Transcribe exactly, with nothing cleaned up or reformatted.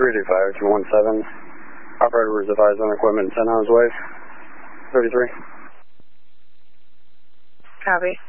three two five, two one seven. Operator was advised on equipment ten on his way. thirty-three. Copy.